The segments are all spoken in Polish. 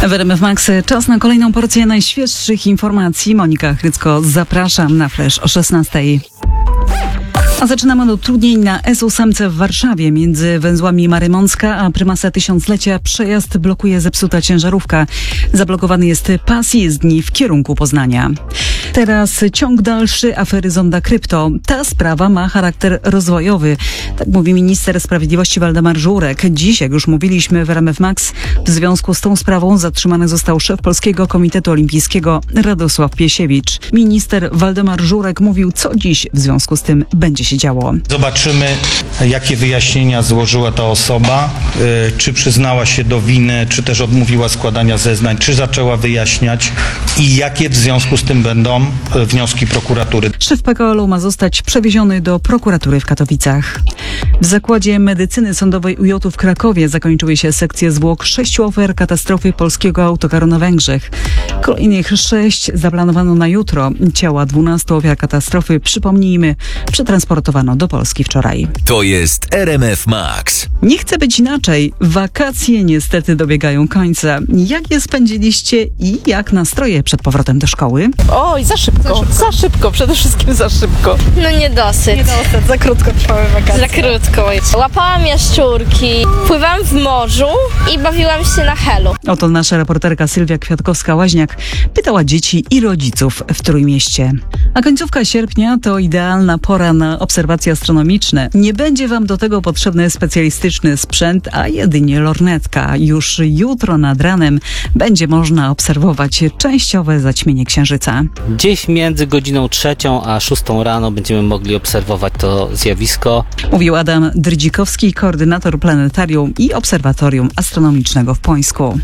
W RMF Max czas na kolejną porcję najświeższych informacji. Monika Chrycko, zapraszam na Flash o 16:00. A zaczynamy od utrudnień na S8 w Warszawie. Między węzłami Marymącka a Prymasa Tysiąclecia przejazd blokuje zepsuta ciężarówka. Zablokowany jest pas jezdni w kierunku Poznania. Teraz ciąg dalszy afery Zonda Krypto. Ta sprawa ma charakter rozwojowy. Tak mówi minister sprawiedliwości Waldemar Żurek. Dziś, jak już mówiliśmy w RMF Max, w związku z tą sprawą zatrzymany został szef Polskiego Komitetu Olimpijskiego Radosław Piesiewicz. Minister Waldemar Żurek mówił, co dziś w związku z tym będzie się działo. Zobaczymy, jakie wyjaśnienia złożyła ta osoba, czy przyznała się do winy, czy też odmówiła składania zeznań, czy zaczęła wyjaśniać i jakie w związku z tym będą wnioski prokuratury. Szef PKOL-u ma zostać przewieziony do prokuratury w Katowicach. W Zakładzie Medycyny Sądowej UJ w Krakowie zakończyły się sekcje zwłok 6 ofiar katastrofy polskiego autokaru na Węgrzech. Kolejnych 6 zaplanowano na jutro. Ciała 12 ofiar katastrofy, przypomnijmy, przetransportowano do Polski wczoraj. To jest RMF Max. Nie chce być inaczej. Wakacje niestety dobiegają końca. Jak je spędziliście i jak nastroje przed powrotem do szkoły? Oj, za szybko, przede wszystkim za szybko. No niedosyt. Za krótko trwały wakacje. Za krótko. Łapałam jaszczurki, pływałam w morzu i bawiłam się na helu. Oto nasza reporterka Sylwia Kwiatkowska-Łaźniak pytała dzieci i rodziców w Trójmieście. A końcówka sierpnia to idealna pora na obserwacje astronomiczne. Nie będzie wam do tego potrzebny specjalistyczny sprzęt, a jedynie lornetka. Już jutro nad ranem będzie można obserwować częściowe zaćmienie księżyca. Gdzieś między godziną 3 a 6 rano będziemy mogli obserwować to zjawisko. Mówił Adam Drydzikowski, koordynator planetarium i obserwatorium astronomicznego w Płońsku.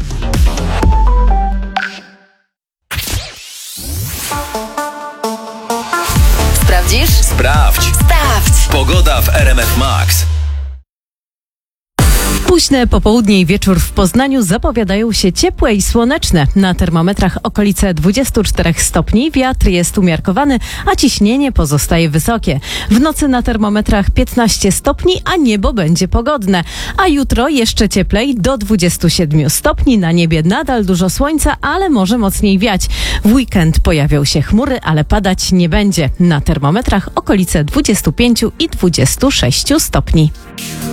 Sprawdzisz? Sprawdź. Pogoda w RMF Max. Późne popołudnie i wieczór w Poznaniu zapowiadają się ciepłe i słoneczne. Na termometrach okolice 24 stopni, wiatr jest umiarkowany, a ciśnienie pozostaje wysokie. W nocy na termometrach 15 stopni, a niebo będzie pogodne. A jutro jeszcze cieplej, do 27 stopni, na niebie nadal dużo słońca, ale może mocniej wiać. W weekend pojawią się chmury, ale padać nie będzie. Na termometrach okolice 25 i 26 stopni.